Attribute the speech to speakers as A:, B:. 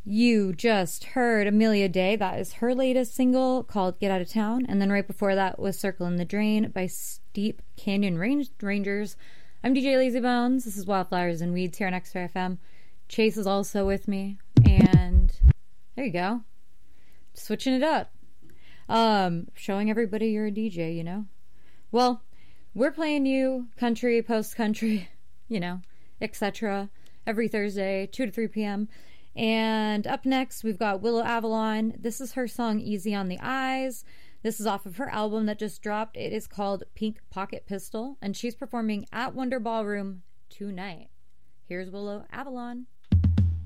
A: You just heard Amelia Day. That is her latest single called Get Out of Town. And then right before that was Circle in the Drain by Steep Canyon Rangers. I'm DJ Lazybones. This is Wildflowers and Weeds here on Extra FM. Chase is also with me. And there you go. Switching it up. Showing everybody you're a DJ, you know? Well, we're playing you country, post-country, you know, etc. every Thursday, 2 to 3 p.m. And up next, we've got Willow Avalon. This is her song Easy on the Eyes. This is off of her album that just dropped. It is called Pink Pocket Pistol, and she's performing at Wonder Ballroom tonight. Here's Willow Avalon.